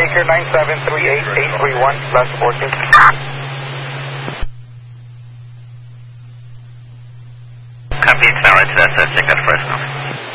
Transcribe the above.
Baker 9738831 plus 14. Copy, it's valid, that's a stick at first now.